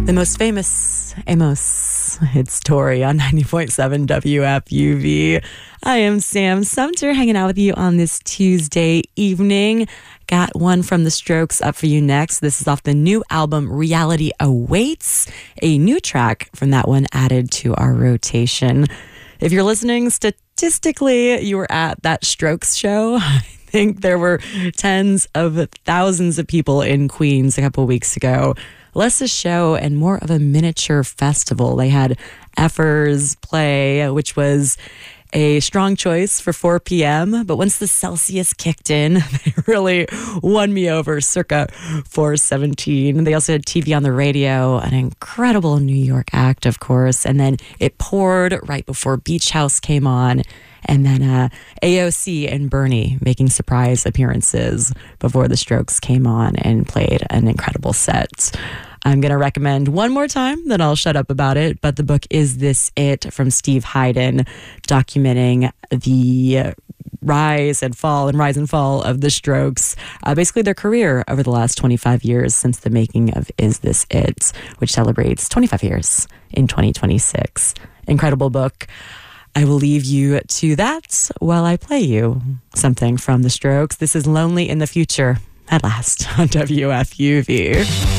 The most famous Amos. It's Tori on 90.7 WFUV. I am Sam Sumter hanging out with you on this Tuesday evening. Got one from The Strokes up for you next. This is off the new album Reality Awaits. A new track from that one added to our rotation. If you're listening statistically, you were at that Strokes show. I think there were tens of thousands of people in Queens a couple of weeks ago. Less a show and more of a miniature festival. They had Effers play, which was a strong choice for 4 p.m. But once the Celsius kicked in, they really won me over circa 4:17. They also had TV on the radio, an incredible New York act, of course. And then it poured right before Beach House came on. And then AOC and Bernie making surprise appearances before the Strokes came on and played an incredible set. I'm going to recommend one more time, then I'll shut up about it. But the book Is This It? From Steve Hyden, documenting the rise and fall of the Strokes, basically their career over the last 25 years since the making of Is This It?, which celebrates 25 years in 2026. Incredible book. I will leave you to that while I play you something from the Strokes. This is Lonely in the Future at last on WFUV.